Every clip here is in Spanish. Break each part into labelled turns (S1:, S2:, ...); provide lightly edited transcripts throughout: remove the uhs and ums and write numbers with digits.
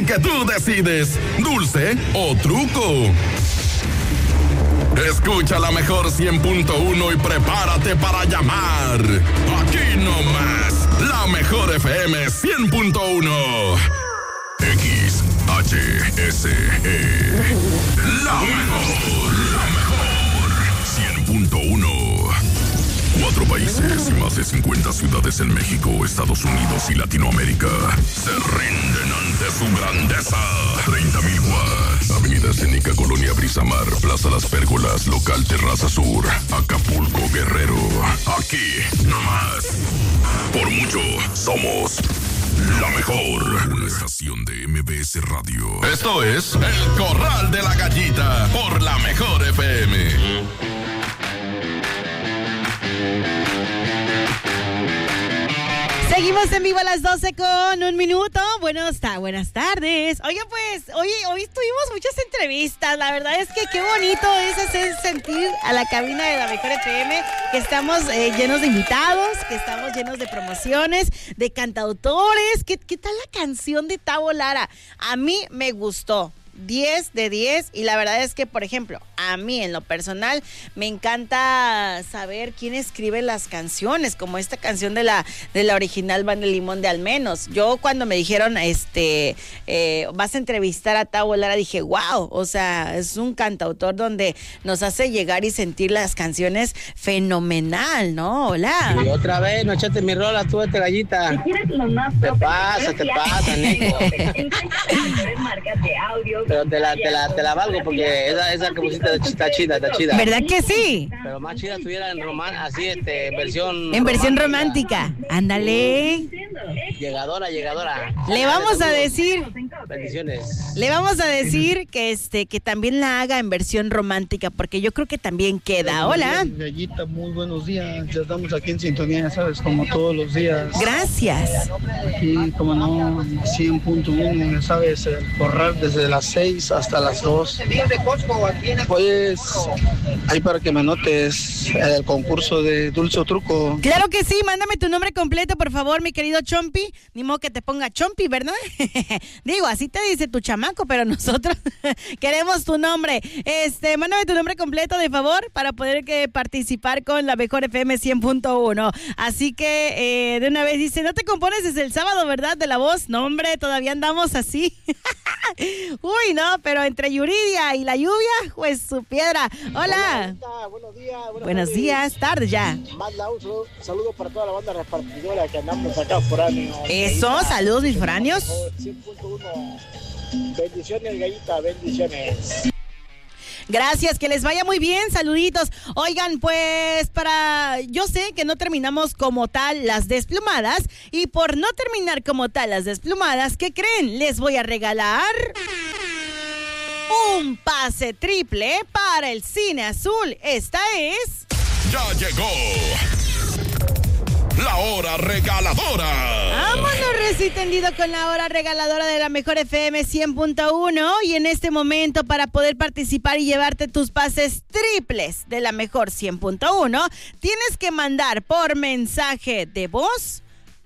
S1: que tú decides, dulce o truco. Escucha la mejor 100.1 y prepárate para llamar. Aquí nomás, la mejor FM 100.1. XHSE. La mejor. 100.1. 4 países y más de 50 ciudades en México, Estados Unidos y Latinoamérica se rinden ante su grandeza. 30,000 watts. Avenida Escénica, Colonia Brisamar, Plaza Las Pérgolas, Local Terraza Sur, Acapulco, Guerrero. Aquí, nomás. Por mucho, somos la mejor. Una estación de MBS Radio. Esto es El Corral de la Gallita por la mejor FM.
S2: Seguimos en vivo a las 12:01. Buenas tardes. Oye, pues, hoy tuvimos muchas entrevistas. La verdad es que qué bonito es hacer sentir a la cabina de la mejor FM que estamos llenos de invitados, que estamos llenos de promociones, de cantautores. ¿Qué tal la canción de Tavo Lara? A mí me gustó. 10 de 10 y la verdad es que, por ejemplo, a mí en lo personal me encanta saber quién escribe las canciones, como esta canción de la original Banda Limón de Al Menos. Yo cuando me dijeron vas a entrevistar a Tavo Lara, dije wow, o sea, es un cantautor donde nos hace llegar y sentir las canciones fenomenal, ¿no? Hola.
S3: Y otra vez, no echaste mi rola, tú este gallita.
S4: Si quieres lo más
S3: te pasa, Nico.
S4: Marcas de audio.
S3: Pero te la valgo porque esa que pusiste está chida.
S2: ¿Verdad que sí?
S3: Pero más chida tuviera en versión...
S2: En versión romántica. Ándale.
S3: Llegadora.
S2: Le vamos a decir...
S3: Bendiciones.
S2: Le vamos a decir que también la haga en versión romántica, porque yo creo que también queda. Hola.
S5: Gallita, muy buenos días. Ya estamos aquí en sintonía, ¿sabes? Como todos los días.
S2: Gracias.
S5: Aquí, como no, 100.1, ¿sabes? El Corral desde las 6 hasta las 2. Pues, ahí para que me anotes el concurso de Dulce o Truco.
S2: Claro que sí, mándame tu nombre completo, por favor, mi querido Chompi. Ni modo que te ponga Chompi, ¿verdad? Digo, así te dice tu chamaco, pero nosotros queremos tu nombre. Mándame tu nombre completo, de favor, para poder participar con la mejor FM 100.1. Así que, de una vez dice, ¿no te compones desde el sábado, verdad, de la voz? No, hombre, todavía andamos así. Uy, no, pero entre Yuridia y la lluvia, pues su piedra. Hola.
S6: Buenos días.
S2: Buenos días, tarde ya.
S6: Más saludos para toda la banda repartidora que andamos acá foráneos.
S2: Eso, saludos mis foráneos.
S6: 100.1. Bendiciones, gallita, bendiciones.
S2: Gracias, que les vaya muy bien, saluditos. Oigan, pues yo sé que no terminamos como tal las desplumadas, y por no terminar como tal las desplumadas, ¿qué creen? Les voy a regalar un pase triple para el Cine Azul. Esta es...
S1: Ya llegó la hora regaladora.
S2: Vámonos, reci tendido, con la hora regaladora de la mejor FM 100.1. Y en este momento, para poder participar y llevarte tus pases triples de la mejor 100.1, tienes que mandar por mensaje de voz,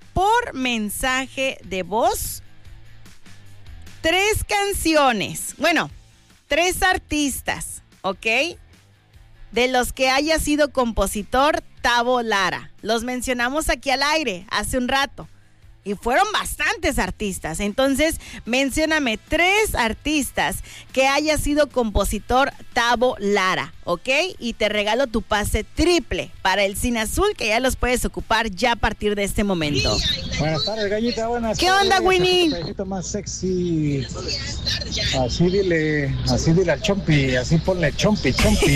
S2: 3 canciones. Bueno, 3 artistas, ¿ok? De los que haya sido compositor Tavo Lara. Los mencionamos aquí al aire hace un rato. Y fueron bastantes artistas. Entonces, mencióname 3 artistas que haya sido compositor Tavo Lara, ¿ok? Y te regalo tu pase triple para el Cine Azul, que ya los puedes ocupar ya a partir de este momento.
S5: Buenas tardes, gallita, buenas
S2: ¿Qué
S5: tardes.
S2: onda, Winnie?
S5: Un más sexy. Así dile al Chompi, así ponle Chompi.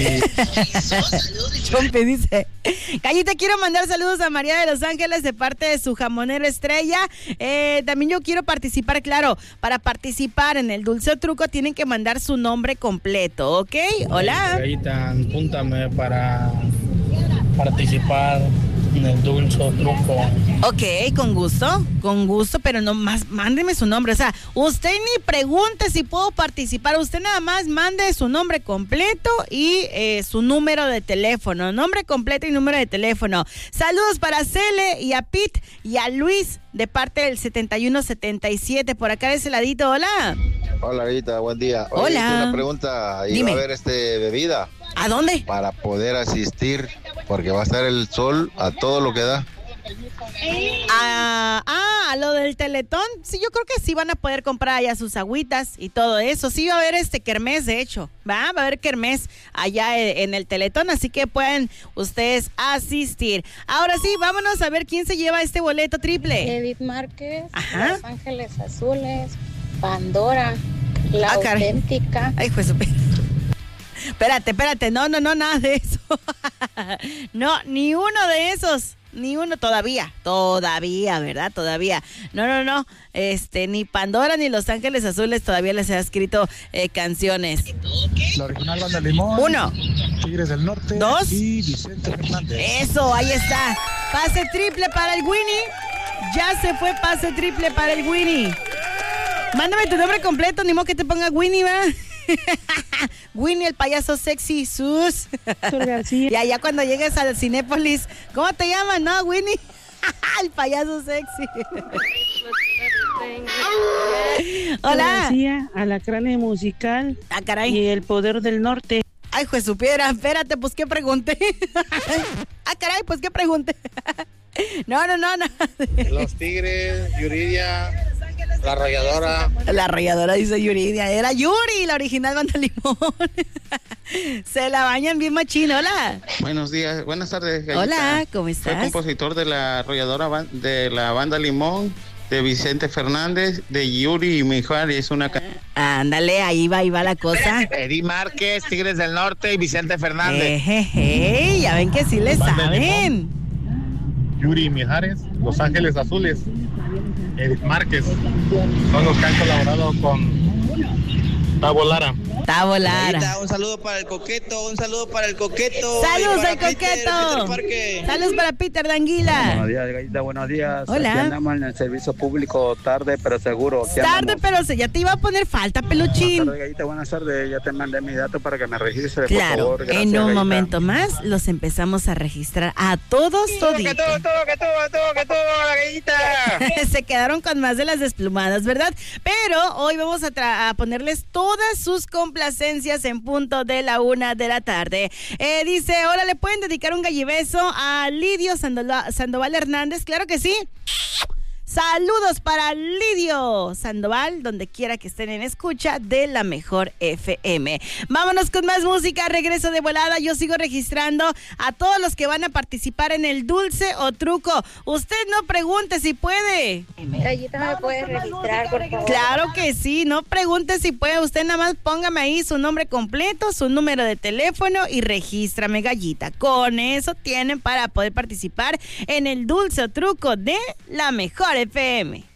S2: Chompi dice. Gallita, quiero mandar saludos a María de Los Ángeles de parte de su jamonero Estrella. También yo quiero participar, claro. Para participar en el Dulce o Truco tienen que mandar su nombre completo, ¿ok? Hola.
S5: Gallita, apúntame para participar En el dulce o truco.
S2: Ok, con gusto, pero no más, mándeme su nombre. O sea, usted ni pregunte si puedo participar, usted nada más mande su nombre completo y su número de teléfono. Nombre completo y número de teléfono. Saludos para Cele y a Pete y a Luis de parte del 7177. Por acá de ese ladito, hola.
S7: Hola, Rita, buen día. Oye,
S2: Hola.
S7: una pregunta,
S2: Dime.
S7: ¿iba a haber bebida?
S2: ¿A dónde?
S7: Para poder asistir, porque va a estar el sol a todo lo que da.
S2: A lo del Teletón, sí, yo creo que sí van a poder comprar allá sus agüitas y todo eso. Sí va a haber kermés, de hecho, va a haber kermés allá en el Teletón, así que pueden ustedes asistir. Ahora sí, vámonos a ver quién se lleva este boleto triple.
S8: Edith Márquez,
S2: Ajá.
S8: Los Ángeles Azules, Pandora, La
S2: caray.
S8: Auténtica.
S2: Ay, juez. Espérate, no, nada de eso. No, ni uno de esos. Ni uno todavía, ¿verdad? Todavía. No. Ni Pandora ni Los Ángeles Azules todavía les ha escrito canciones.
S5: La original Banda Limón.
S2: 1,
S5: Tigres del Norte.
S2: 2.
S5: Y Vicente Fernández.
S2: Eso, ahí está. Pase triple para el Winnie. Ya se fue pase triple para el Winnie. Mándame tu nombre completo, ni modo que te ponga Winnie, ¿va? Winnie, el payaso sexy, sus. Y allá cuando llegues al Cinépolis, ¿cómo te llaman, no, Winnie? El payaso sexy. Hola.
S9: Alacrane Musical.
S2: Ah, caray.
S9: Y El Poder del Norte.
S2: Ay, juez su piedra, espérate, pues qué pregunté. Ah, caray, pues qué pregunté. No.
S6: Los Tigres, Yuridia, La Arrolladora.
S2: La Arrolladora dice Yuridia. Era Yuri, la original Banda Limón. Se la bañan bien machín. Hola.
S10: Buenos días, buenas tardes, Gallita.
S2: Hola, ¿cómo
S10: Soy
S2: estás?
S10: compositor de La Arrolladora de la Banda Limón, de Vicente Fernández, de Yuri y Mijares. Es una
S2: Ándale, ahí va la cosa.
S6: Edith Márquez, Tigres del Norte y Vicente Fernández.
S2: Ya ven que sí le saben.
S5: Yuri y Mijares, Los Ángeles Azules. Edith Márquez. Son los que han colaborado con Tavo Lara.
S2: Tavo Lara.
S3: Ahorita, un saludo para el Coqueto,
S2: Saludos
S3: y
S2: al
S3: para
S2: Coqueto.
S3: Peter Parque.
S2: Saludos para Peter Danguila.
S11: Buenos días, Gallita, buenos días.
S2: Hola.
S11: Aquí andamos en el servicio público tarde, pero seguro. Aquí
S2: Tarde,
S11: andamos.
S2: pero ya te iba a poner falta, peluchín.
S11: Buenas tardes, Gallita, buenas tardes. Ya te mandé mi dato para que me registres,
S2: Claro,
S11: por favor. Gracias,
S2: en un
S11: Gallita.
S2: momento más los empezamos a registrar a todos toditos.
S3: Que todo, la gallita.
S2: Se quedaron con más de las desplumadas, ¿verdad? Pero hoy vamos a ponerles todas sus complacencias en punto de la 1 de la tarde. Dice, hola, ¿le pueden dedicar un gallibeso a Lidio Sandoval Hernández? Claro que sí. Saludos para Lidio Sandoval, donde quiera que estén en escucha de la mejor FM. Vámonos con más música, regreso de volada. Yo sigo registrando a todos los que van a participar en el dulce o truco. Usted no pregunte si puede.
S8: Gallita, ¿me puedes registrar, por favor?
S2: Claro que sí, no pregunte si puede. Usted nada más póngame ahí su nombre completo, su número de teléfono y regístrame, Gallita. Con eso tienen para poder participar en el dulce o truco de la mejor FM.